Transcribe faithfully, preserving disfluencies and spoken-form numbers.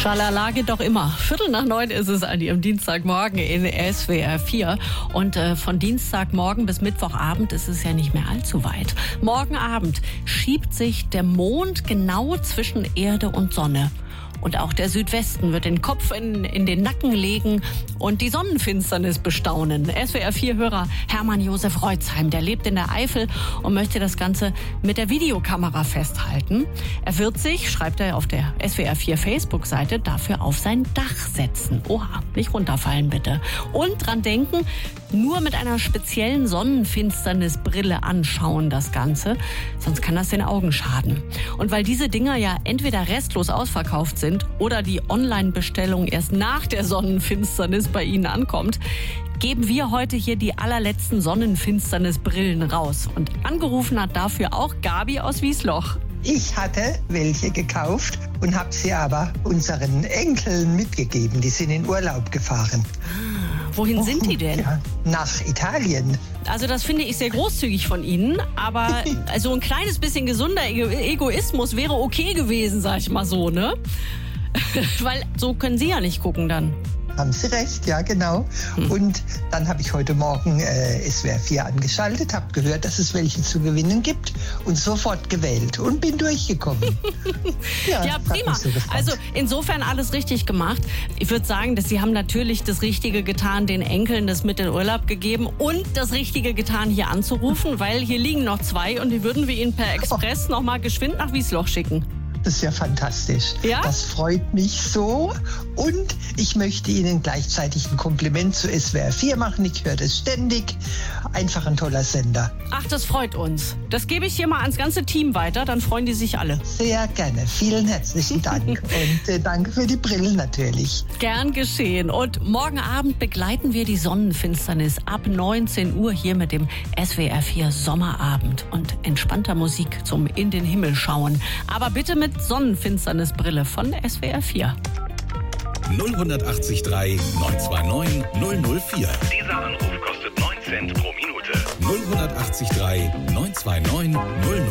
Schalala geht doch immer. Viertel nach neun ist es an Ihrem Dienstagmorgen in S W R vier. Und äh, von Dienstagmorgen bis Mittwochabend ist es ja nicht mehr allzu weit. Morgen Abend schiebt sich der Mond genau zwischen Erde und Sonne. Und auch der Südwesten wird den Kopf in, in den Nacken legen und die Sonnenfinsternis bestaunen. S W R vier-Hörer Hermann Josef Reutzheim, der lebt in der Eifel und möchte das Ganze mit der Videokamera festhalten. Er wird sich, schreibt er auf der S W R vier Facebook-Seite, dafür auf sein Dach setzen. Oha, nicht runterfallen bitte. Und dran denken, nur mit einer speziellen Sonnenfinsternisbrille anschauen das Ganze, sonst kann das den Augen schaden. Und weil diese Dinger ja entweder restlos ausverkauft sind oder die Online-Bestellung erst nach der Sonnenfinsternis bei Ihnen ankommt, geben wir heute hier die allerletzten Sonnenfinsternisbrillen raus. Und angerufen hat dafür auch Gabi aus Wiesloch. Ich hatte welche gekauft und habe sie aber unseren Enkeln mitgegeben. Die sind in Urlaub gefahren. Wohin oh, sind die denn? Ja, nach Italien. Also das finde ich sehr großzügig von Ihnen, aber so ein kleines bisschen gesunder Egoismus wäre okay gewesen, sag ich mal so, ne? Weil so können Sie ja nicht gucken dann. Haben Sie recht, ja genau. Hm. Und dann habe ich heute Morgen äh, S W R vier angeschaltet, habe gehört, dass es welche zu gewinnen gibt und sofort gewählt und bin durchgekommen. ja, ja, prima. So also insofern alles richtig gemacht. Ich würde sagen, dass Sie haben natürlich das Richtige getan, den Enkeln das mit in Urlaub gegeben und das Richtige getan, hier anzurufen, weil hier liegen noch zwei und die würden wir Ihnen per Express oh. noch mal geschwind nach Wiesloch schicken. Das ist ja fantastisch. Ja? Das freut mich so. Und ich möchte Ihnen gleichzeitig ein Kompliment zu S W R vier machen. Ich höre das ständig. Einfach ein toller Sender. Ach, das freut uns. Das gebe ich hier mal ans ganze Team weiter, dann freuen die sich alle. Sehr gerne. Vielen herzlichen Dank. Und äh, danke für die Brillen natürlich. Gern geschehen. Und morgen Abend begleiten wir die Sonnenfinsternis ab neunzehn Uhr hier mit dem S W R vier Sommerabend und entspannter Musik zum In den Himmel schauen. Aber bitte mit Sonnenfinsternisbrille von S W R vier. null acht drei neun zwei neun null null vier. Dieser Anruf kostet neun Cent pro Minute. null acht drei neun zwei neun null null vier.